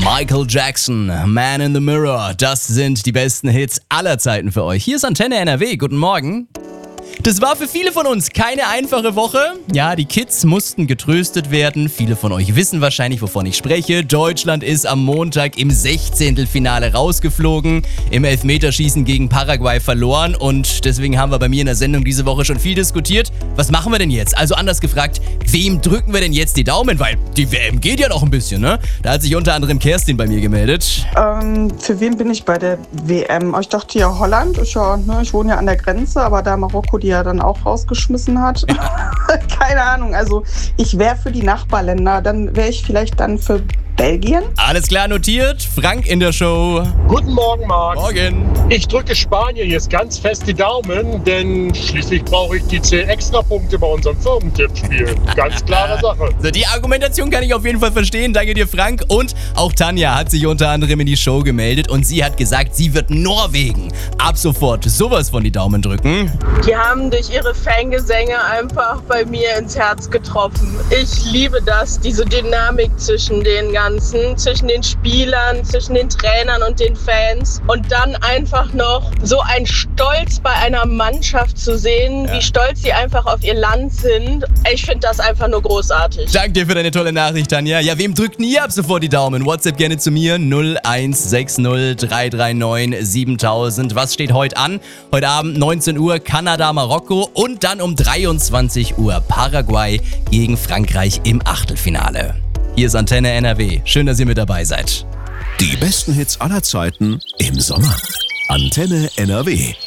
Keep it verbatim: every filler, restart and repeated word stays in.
Michael Jackson, Man in the Mirror, das sind die besten Hits aller Zeiten für euch. Hier ist Antenne N R W, guten Morgen. Das war für viele von uns keine einfache Woche. Ja, die Kids mussten getröstet werden. Viele von euch wissen wahrscheinlich, wovon ich spreche. Deutschland ist am Montag im Sechzehntelfinale rausgeflogen, im Elfmeterschießen gegen Paraguay verloren und deswegen haben wir bei mir in der Sendung diese Woche schon viel diskutiert. Was machen wir denn jetzt? Also anders gefragt, wem drücken wir denn jetzt die Daumen? Weil die W M geht ja noch ein bisschen, ne? Da hat sich unter anderem Kerstin bei mir gemeldet. Ähm, für wen bin ich bei der W M? Ich dachte ja Holland. Ich, ja, ne, ich wohne ja an der Grenze, aber da Marokko die ja dann auch rausgeschmissen hat. Keine Ahnung, also ich wäre für die Nachbarländer, dann wäre ich vielleicht dann für Belgien. Alles klar notiert, Frank in der Show. Guten Morgen, Marc. Morgen. Ich drücke Spanien jetzt ganz fest die Daumen, denn schließlich brauche ich die zehn Extrapunkte bei unserem Firmentippspiel. Ganz klare Sache. So, die Argumentation kann ich auf jeden Fall verstehen. Danke dir, Frank. Und auch Tanja hat sich unter anderem in die Show gemeldet und sie hat gesagt, sie wird Norwegen ab sofort sowas von die Daumen drücken. Die haben durch ihre Fangesänge einfach bei mir ins Herz getroffen. Ich liebe das, diese Dynamik zwischen den Ganzen, zwischen den Spielern, zwischen den Trainern und den Fans. Und dann einfach noch so ein Stolz bei einer Mannschaft zu sehen, Ja. wie stolz sie einfach auf ihr Land sind. Ich finde das einfach nur großartig. Danke dir für deine tolle Nachricht, Tanja. Ja, wem drückt ihr ab sofort die Daumen? WhatsApp gerne zu mir null eins sechs null drei drei neun siebentausend. Was steht heute an? Heute Abend neunzehn Uhr Kanada, Marokko und dann um dreiundzwanzig Uhr Paraguay gegen Frankreich im Achtelfinale. Hier ist Antenne N R W. Schön, dass ihr mit dabei seid. Die besten Hits aller Zeiten im Sommer. Antenne N R W.